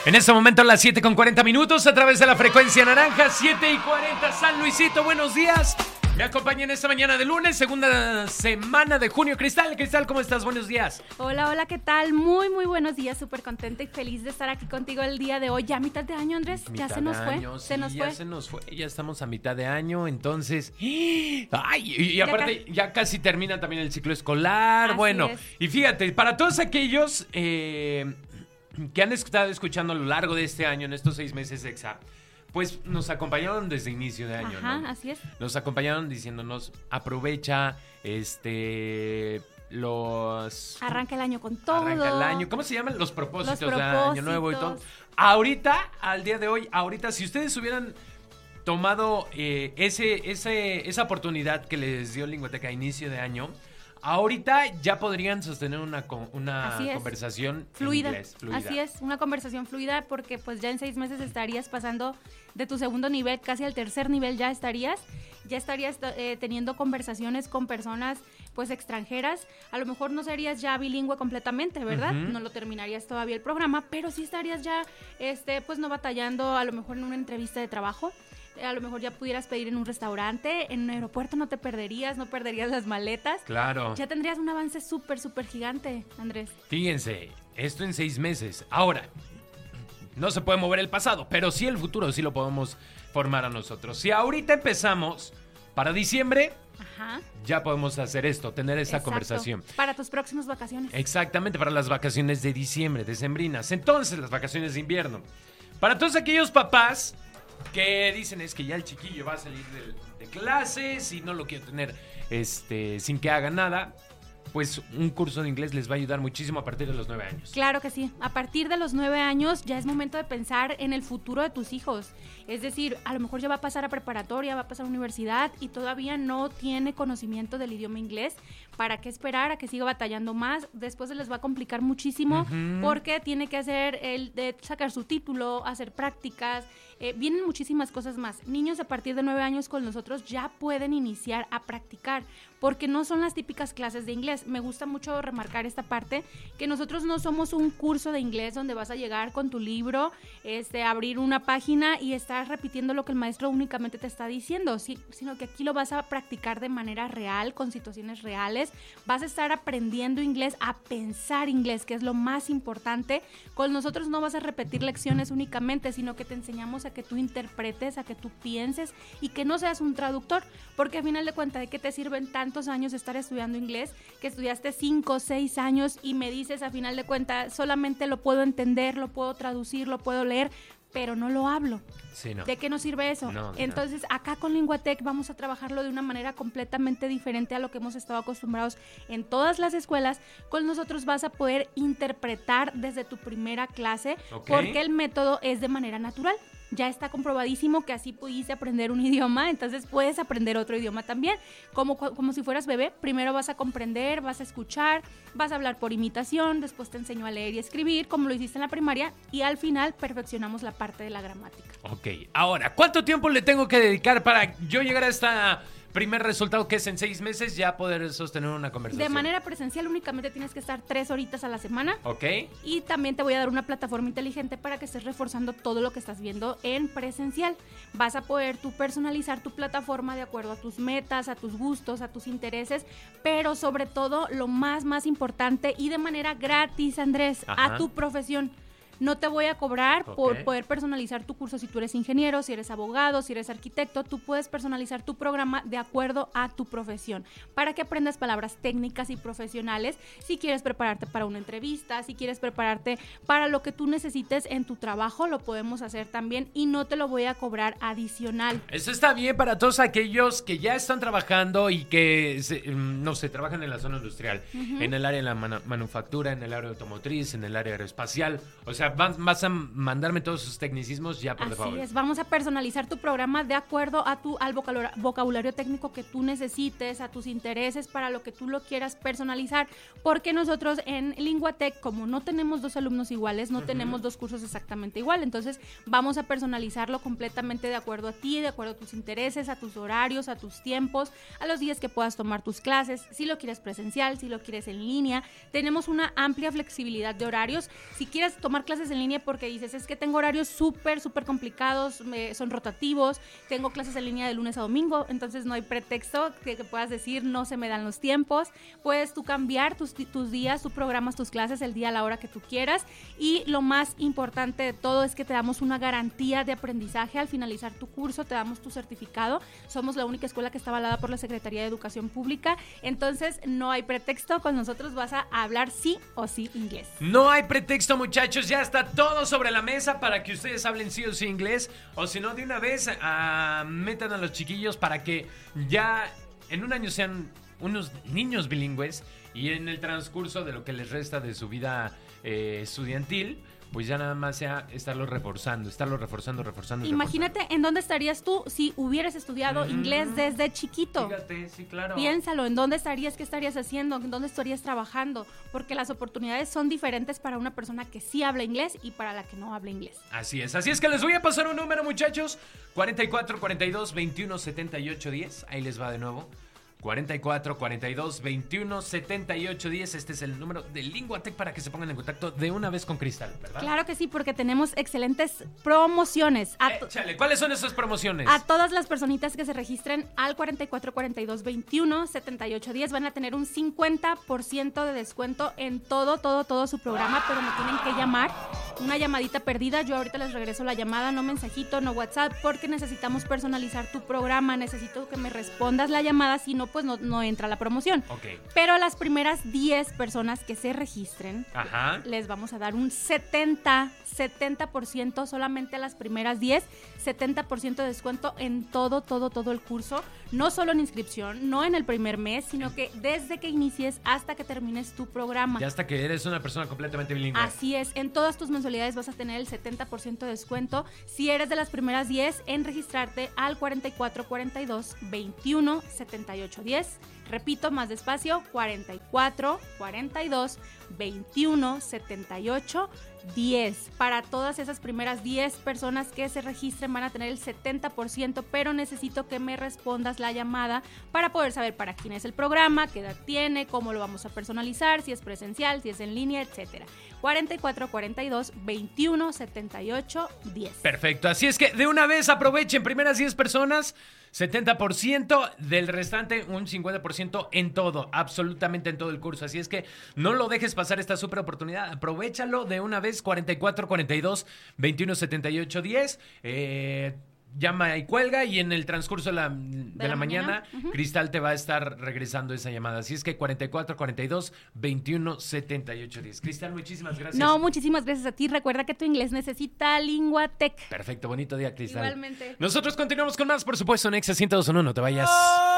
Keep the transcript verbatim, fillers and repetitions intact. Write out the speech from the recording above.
En este momento a las siete con cuarenta minutos a través de la frecuencia naranja, siete y cuarenta San Luisito, buenos días. Me acompañan esta mañana de lunes, segunda semana de junio. Cristal, Cristal, ¿cómo estás? Buenos días. Hola, hola, ¿qué tal? Muy, muy buenos días, súper contenta y feliz de estar aquí contigo el día de hoy. Ya mitad de año, Andrés, Mitad ya se nos de fue, año, se sí, nos ya fue. se nos fue, ya estamos a mitad de año, entonces, ay, y, y aparte ya casi termina también el ciclo escolar. Así bueno, es. Y fíjate, para todos aquellos eh, que han estado escuchando a lo largo de este año, en estos seis meses exa, pues nos acompañaron desde inicio de año, Ajá, ¿no? así es. Nos acompañaron diciéndonos, aprovecha, este, los... Arranca el año con todo. Arranca el año. ¿Cómo se llaman? Los propósitos, Los de año nuevo y todo. propósitos. Ahorita, al día de hoy, ahorita, si ustedes hubieran tomado eh, ese, ese, esa oportunidad que les dio Linguateca a inicio de año, ahorita ya podrían sostener una, co- una Así es. conversación Fluida. en inglés. Fluida. Así es, una conversación fluida porque pues ya en seis meses estarías pasando de tu segundo nivel casi al tercer nivel, ya estarías, ya estarías eh, teniendo conversaciones con personas pues extranjeras, a lo mejor no serías ya bilingüe completamente, ¿verdad? Ujú. No lo terminarías todavía el programa, pero sí estarías ya este pues no batallando a lo mejor en una entrevista de trabajo. A lo mejor ya pudieras pedir en un restaurante, en un aeropuerto no te perderías, no perderías las maletas. Claro. Ya tendrías un avance súper, súper gigante, Andrés. Fíjense, esto en seis meses. Ahora, no se puede mover el pasado, pero sí el futuro, sí lo podemos formar a nosotros. Si ahorita empezamos para diciembre, Ajá. ya podemos hacer esto, tener esta Exacto. conversación. Para tus próximas vacaciones. Exactamente, para las vacaciones de diciembre, decembrinas. Entonces, las vacaciones de invierno. Para todos aquellos papás que dicen es que ya el chiquillo va a salir de, de clases y no lo quiero tener este, sin que haga nada, pues un curso de inglés les va a ayudar muchísimo a partir de los nueve años. Claro que sí. A partir de los nueve años ya es momento de pensar en el futuro de tus hijos. Es decir, a lo mejor ya va a pasar a preparatoria, va a pasar a universidad y todavía no tiene conocimiento del idioma inglés. ¿Para qué esperar a que siga batallando más? Después se les va a complicar muchísimo Ujú. porque tiene que hacer el de sacar su título, hacer prácticas. Eh, vienen muchísimas cosas más. Niños a partir de nueve años con nosotros ya pueden iniciar a practicar porque no son las típicas clases de inglés. Me gusta mucho remarcar esta parte, que nosotros no somos un curso de inglés donde vas a llegar con tu libro, este, abrir una página y estar repitiendo lo que el maestro únicamente te está diciendo, sí, sino que aquí lo vas a practicar de manera real, con situaciones reales. Vas a estar aprendiendo inglés, a pensar inglés, que es lo más importante. Con nosotros no vas a repetir lecciones únicamente, sino que te enseñamos a que tú interpretes, a que tú pienses y que no seas un traductor, porque al final de cuentas, ¿de qué te sirven tantos años estar estudiando inglés? Que estudiaste cinco, seis años y me dices a final de cuentas, solamente lo puedo entender, lo puedo traducir, lo puedo leer, pero no lo hablo. Sí, no. ¿De qué nos sirve eso? No, de Entonces, acá con Linguatec vamos a trabajarlo de una manera completamente diferente a lo que hemos estado acostumbrados en todas las escuelas. Con nosotros vas a poder interpretar desde tu primera clase, Ok. porque el método es de manera natural. Ya está comprobadísimo que así pudiste aprender un idioma, entonces puedes aprender otro idioma también, como, como si fueras bebé. Primero vas a comprender, vas a escuchar, vas a hablar por imitación, después te enseño a leer y escribir, como lo hiciste en la primaria, y al final perfeccionamos la parte de la gramática. Ok, ahora, ¿cuánto tiempo le tengo que dedicar para yo llegar a este primer resultado que es en seis meses ya poder sostener una conversación? De manera presencial únicamente tienes que estar tres horitas a la semana. Ok. Y también te voy a dar una plataforma inteligente para que estés reforzando todo lo que estás viendo en presencial. Vas a poder tú personalizar tu plataforma de acuerdo a tus metas, a tus gustos, a tus intereses, pero sobre todo lo más, más importante y de manera gratis, Andrés, Ajá. a tu profesión. No te voy a cobrar Ok. por poder personalizar tu curso si tú eres ingeniero, si eres abogado, si eres arquitecto. Tú puedes personalizar tu programa de acuerdo a tu profesión para que aprendas palabras técnicas y profesionales. Si quieres prepararte para una entrevista, si quieres prepararte para lo que tú necesites en tu trabajo, lo podemos hacer también y no te lo voy a cobrar adicional. Eso está bien para todos aquellos que ya están trabajando y que, se- no sé, trabajan en la zona industrial, Ujú. en el área de la manu- manufactura, en el área automotriz, en el área aeroespacial. O sea, vas, vas a mandarme todos sus tecnicismos ya por Así favor. es, vamos a personalizar tu programa de acuerdo a tu, al vocabula- vocabulario técnico que tú necesites, a tus intereses, para lo que tú lo quieras personalizar, porque nosotros en Linguatec, como no tenemos dos alumnos iguales, no Ujú. tenemos dos cursos exactamente igual, entonces vamos a personalizarlo completamente de acuerdo a ti, de acuerdo a tus intereses, a tus horarios, a tus tiempos, a los días que puedas tomar tus clases, si lo quieres presencial, si lo quieres en línea. Tenemos una amplia flexibilidad de horarios. Si quieres tomar clases clases en línea porque dices, es que tengo horarios súper, súper complicados, me, son rotativos, tengo clases en línea de lunes a domingo, entonces no hay pretexto que, que puedas decir, no se me dan los tiempos. Puedes tú cambiar tus, tus días, tú programas tus clases el día a la hora que tú quieras, y lo más importante de todo es que te damos una garantía de aprendizaje al finalizar tu curso, te damos tu certificado. Somos la única escuela que está avalada por la Secretaría de Educación Pública, entonces no hay pretexto, con nosotros vas a hablar sí o sí inglés. No hay pretexto, muchachos, ya está todo sobre la mesa para que ustedes hablen sí o sí inglés, o si no, de una vez uh, metan a los chiquillos para que ya en un año sean unos niños bilingües, y en el transcurso de lo que les resta de su vida eh, estudiantil, pues ya nada más sea estarlo reforzando, estarlo reforzando, reforzando. Imagínate reforzando. En dónde estarías tú si hubieras estudiado mm, inglés desde chiquito. Fíjate, sí, claro. Piénsalo, ¿en dónde estarías? ¿Qué estarías haciendo? ¿En dónde estarías trabajando? Porque las oportunidades son diferentes para una persona que sí habla inglés y para la que no habla inglés. Así es, así es que les voy a pasar un número, muchachos. cuarenta y cuatro, cuarenta y dos, veintiuno, setenta y ocho, diez. Ahí les va de nuevo. cuarenta y cuatro, cuarenta y dos, veintiuno, setenta y ocho, diez. Este es el número de Linguatec para que se pongan en contacto de una vez con Cristal, ¿verdad? Claro que sí, porque tenemos excelentes promociones. A Échale, ¿cuáles son esas promociones? A todas las personitas que se registren al cuarenta y cuatro, cuarenta y dos, veintiuno, setenta y ocho, diez van a tener un cincuenta por ciento de descuento en todo, todo, todo su programa, pero me tienen que llamar. Una llamadita perdida, yo ahorita les regreso la llamada, no mensajito, no WhatsApp, porque necesitamos personalizar tu programa, necesito que me respondas la llamada, si no, pues no, no entra la promoción. Okay. Pero a las primeras diez personas que se registren, Ajá. les vamos a dar un setenta por ciento, solamente a las primeras diez, setenta por ciento de descuento en todo, todo, todo el curso. No solo en inscripción, no en el primer mes, sino que desde que inicies hasta que termines tu programa. Ya hasta que eres una persona completamente bilingüe. Así es, en todas tus mensualidades vas a tener el setenta por ciento de descuento si eres de las primeras diez en registrarte al cuarenta y cuatro, cuarenta y dos, veintiuno, setenta y ocho, diez. Repito, más despacio, cuarenta y cuatro, cuarenta y dos, veintiuno, setenta y ocho, diez. Para todas esas primeras diez personas que se registren van a tener el setenta por ciento, pero necesito que me respondas la llamada para poder saber para quién es el programa, qué edad tiene, cómo lo vamos a personalizar, si es presencial, si es en línea, etcétera. cuarenta y cuatro, cuarenta y dos, veintiuno, setenta y ocho, diez. Perfecto, así es que de una vez aprovechen, primeras diez personas, setenta por ciento, del restante un cincuenta por ciento en todo, absolutamente en todo el curso. Así es que no lo dejes pasar esta súper oportunidad, aprovechalo de una vez. Cuarenta y cuatro, cuarenta y dos, veintiuno, setenta y ocho, diez. Eh... Llama y cuelga, y en el transcurso de la, de de la, la mañana, mañana uh-huh. Cristal te va a estar regresando esa llamada. Así es que cuarenta y cuatro, cuarenta y dos, veintiuno, setenta y ocho, diez. Cristal, muchísimas gracias. No, muchísimas gracias a ti. Recuerda que tu inglés necesita Linguatec. Perfecto, bonito día, Cristal. Igualmente. Nosotros continuamos con más, por supuesto, en Exa ciento dos punto uno. No te vayas.